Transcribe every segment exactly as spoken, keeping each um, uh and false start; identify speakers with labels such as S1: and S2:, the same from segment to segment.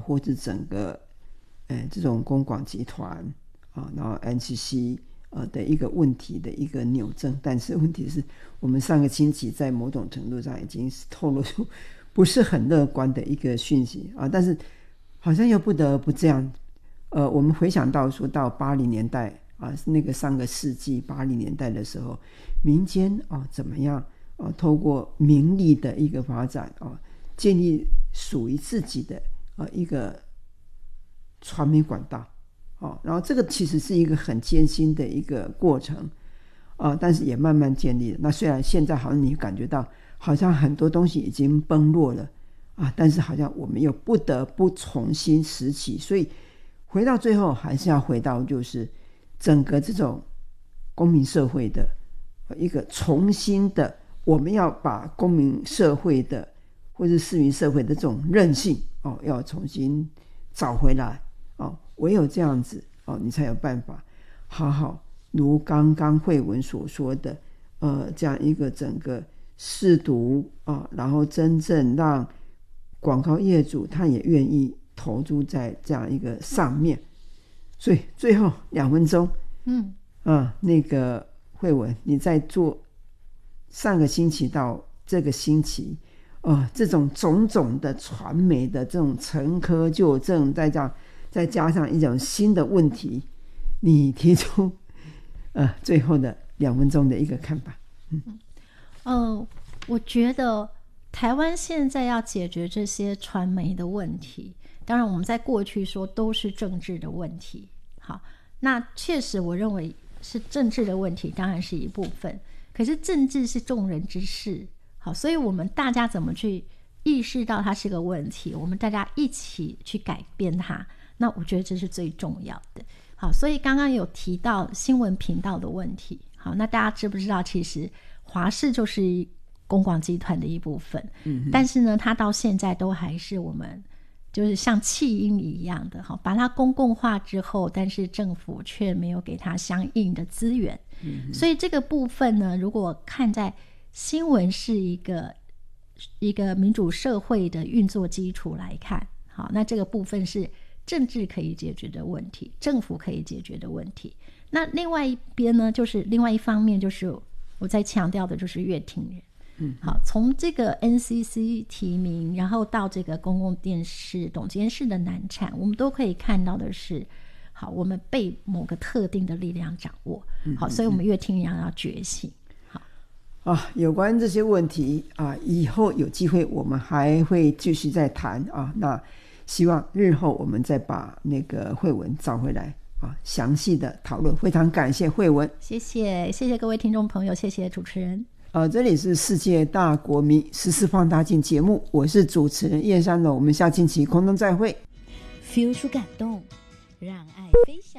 S1: 或者整个呃这种公广集团啊，然后 N C C 呃的一个问题的一个扭正。但是问题是我们上个星期在某种程度上已经透露出不是很乐观的一个讯息啊，但是好像又不得不这样。呃，我们回想到说到八零年代啊，那个上个世纪八零年代的时候，民间啊怎么样啊，透过民力的一个发展啊，建立属于自己的啊一个传媒管道啊，然后这个其实是一个很艰辛的一个过程啊，但是也慢慢建立了。那虽然现在好像你感觉到好像很多东西已经崩落了啊，但是好像我们又不得不重新拾起，所以回到最后还是要回到就是整个这种公民社会的一个重新的，我们要把公民社会的或是市民社会的这种韧性哦，要重新找回来哦，唯有这样子哦，你才有办法好好如刚刚慧文所说的呃，这样一个整个试读啊，然后真正让广告业主他也愿意投注在这样一个上面。所以最后两分钟，嗯啊，那个慧文，你在做上个星期到这个星期，呃，这种种种的传媒的这种陈疴旧症，再加再加上一种新的问题，你提出呃最后的两分钟的一个看法。嗯，
S2: 呃，我觉得台湾现在要解决这些传媒的问题，当然我们在过去说都是政治的问题，好，那确实我认为是政治的问题，当然是一部分，可是政治是众人之事，好，所以我们大家怎么去意识到它是个问题，我们大家一起去改变它，那我觉得这是最重要的。好，所以刚刚有提到新闻频道的问题，好，那大家知不知道其实华视就是公广集团的一部分，嗯，但是呢它到现在都还是我们就是像弃婴一样的，把它公共化之后，但是政府却没有给它相应的资源，嗯，所以这个部分呢，如果看在新闻是一个一个民主社会的运作基础来看，好，那这个部分是政治可以解决的问题，政府可以解决的问题。那另外一边呢，就是另外一方面，就是我在强调的就是乐听人。嗯，好，从这个 N C C 提名，然后到这个公共电视董监事的难产，我们都可以看到的是，好，我们被某个特定的力量掌握，好，所以我们乐听人要觉醒。好
S1: 啊，有关这些问题啊，以后有机会我们还会继续再谈啊。那希望日后我们再把那个慧文找回来啊，详细的讨论。非常感谢慧文，
S2: 谢谢，谢谢各位听众朋友，谢谢主持人。
S1: 呃，这里是世界大国民时事放大镜节目，我是主持人叶珊柔，我们下星期空中再会。
S3: feel 出感动，让爱飞翔。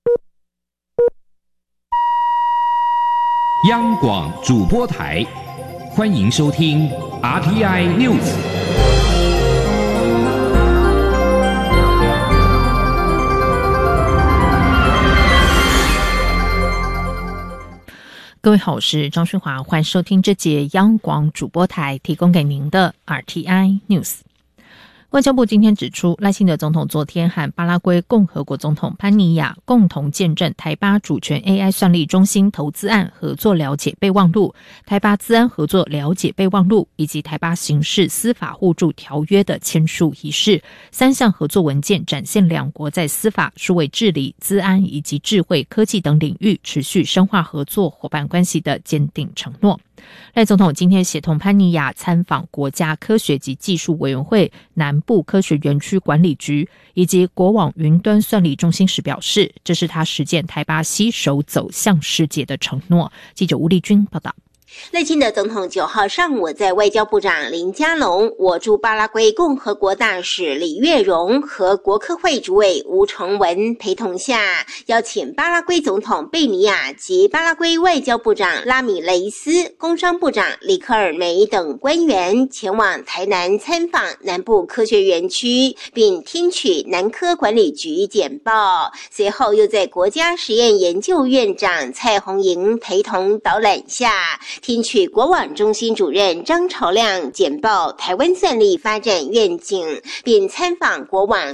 S4: 央广主播台，欢迎收听 R T I News。
S5: 各位好，我是张顺华，欢迎收听这节央广主播台提供给您的 R T I News。外交部今天指出，赖清德总统昨天和巴拉圭共和国总统潘尼亚共同见证台巴主权 A I 算力中心投资案合作了解备忘录、台巴资安合作了解备忘录以及台巴刑事司法互助条约的签署仪式。三项合作文件展现两国在司法、数位治理、资安以及智慧科技等领域持续深化合作伙伴关系的坚定承诺。赖总统今天协同潘尼亚参访国家科学及技术委员会南部科学园区管理局以及国网云端算力中心时表示，这是他实践台巴携手走向世界的承诺。记者吴丽君报道。
S6: 赖清德总统九号上午在外交部长林佳龙、我驻巴拉圭共和国大使李月荣和国科会主委吴崇文陪同下，邀请巴拉圭总统贝尼亚及巴拉圭外交部长拉米雷斯、工商部长里克尔梅等官员前往台南参访南部科学园区，并听取南科管理局简报。随后又在国家实验研究院长蔡宏营陪同导览下，听取国网中心主任张朝亮简报台湾算力发展愿景，并参访国网